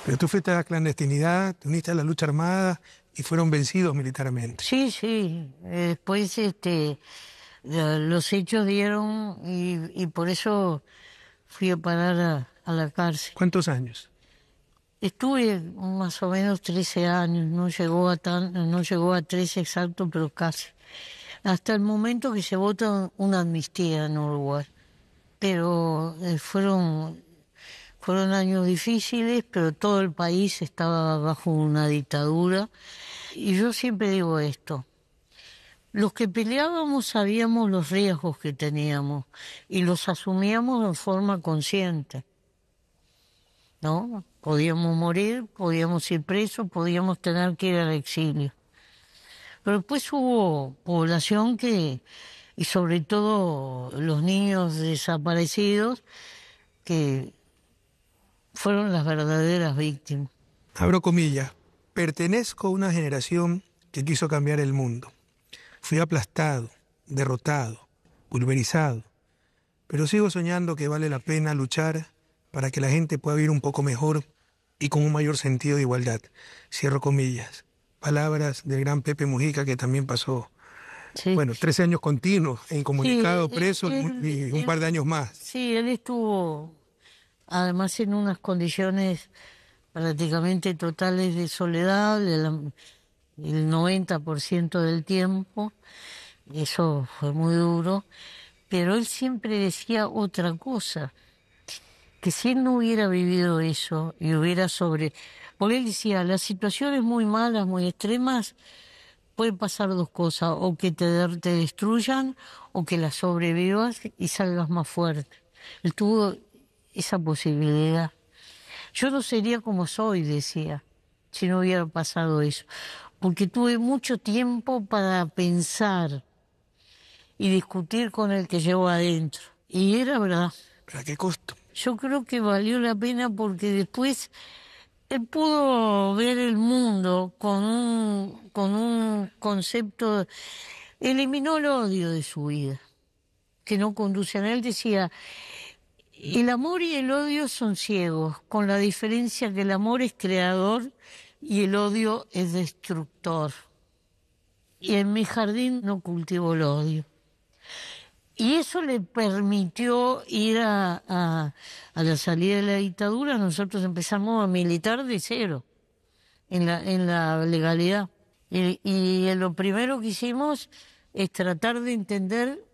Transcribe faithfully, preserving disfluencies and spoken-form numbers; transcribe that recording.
Pero tú fuiste a la clandestinidad, te uniste a la lucha armada y fueron vencidos militarmente. Sí, sí. eh, Después, este, la- los hechos dieron y, y por eso fui a parar a, a la cárcel. ¿Cuántos años? Estuve más o menos trece años, no llegó a tan, no llegó a trece exacto, pero casi. Hasta el momento que se vota una amnistía en Uruguay. Pero eh, fueron, fueron años difíciles, pero todo el país estaba bajo una dictadura. Y yo siempre digo esto: los que peleábamos sabíamos los riesgos que teníamos y los asumíamos en forma consciente, ¿no? Podíamos morir, podíamos ir presos, podíamos tener que ir al exilio. Pero después hubo población que, y sobre todo los niños desaparecidos, que fueron las verdaderas víctimas. Abro comillas. Pertenezco a una generación que quiso cambiar el mundo. Fui aplastado, derrotado, pulverizado. Pero sigo soñando que vale la pena luchar para que la gente pueda vivir un poco mejor y con un mayor sentido de igualdad. Cierro comillas. Palabras del gran Pepe Mujica, que también pasó, Sí. bueno, trece años continuos, incomunicado, Sí, preso él- y un él- par de años más. Sí, él estuvo además en unas condiciones prácticamente totales de soledad el, el noventa por ciento del tiempo. Eso fue muy duro, pero él siempre decía otra cosa, que si él no hubiera vivido eso y hubiera sobre... Porque él decía, las situaciones muy malas, muy extremas, pueden pasar dos cosas: o que te, de- te destruyan, o que las sobrevivas y salgas más fuerte. Él tuvo esa posibilidad. Yo no sería como soy, decía, si no hubiera pasado eso, porque tuve mucho tiempo para pensar y discutir con el que llevo adentro. Y era verdad. ¿Pero a qué costo? Yo creo que valió la pena porque después él pudo ver el mundo con un, con un concepto, eliminó el odio de su vida, que no conduce a él. Decía, el amor y el odio son ciegos, con la diferencia que el amor es creador y el odio es destructor. Y en mi jardín no cultivo el odio. Y eso le permitió ir a, a, a la salida de la dictadura. Nosotros empezamos a militar de cero en la, en la legalidad. Y, y lo primero que hicimos es tratar de entender